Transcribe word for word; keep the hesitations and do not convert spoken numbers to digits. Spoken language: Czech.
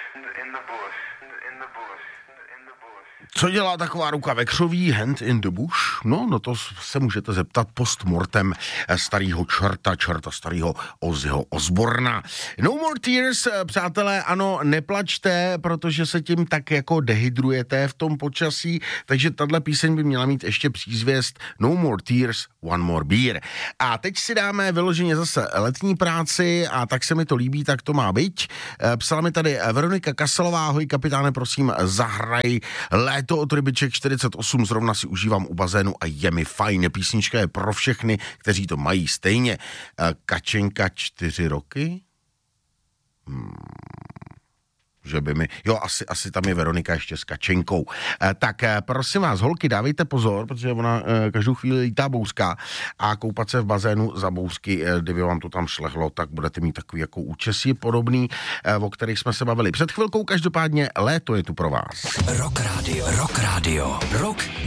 Co dělá taková ruka ve křoví, hand in the bush? No, no to se můžete zeptat postmortem starého čerta, čerta starého Ozzyho Osborna. No more tears, přátelé, ano, neplačte, protože se tím tak jako dehydrujete v tom počasí, takže tahle píseň by měla mít ještě přízvěst No more tears, one more beer. A teď si dáme vyloženě zase letní práci a tak se mi to líbí, tak to má být. Psala mi tady Veronika Kaselová, ahoj kapitáne, prosím, zahraj Léto od Rybiček čtyřicet osm, zrovna si užívám u bazénu a je mi fajn. Písnička je pro všechny, kteří to mají stejně. Kačenka čtyři roky? Hmm. Že by mi... Jo, asi, asi tam je Veronika ještě s Kačenkou. E, tak e, prosím vás, holky, dávejte pozor, protože ona e, každou chvíli lítá bouřka a koupat se v bazénu za bouřky, e, kdyby vám to tam šlehlo, tak budete mít takový jako účesí podobný, e, o kterých jsme se bavili před chvilkou. Každopádně léto je tu pro vás. Rock Radio, Rock Radio, Rock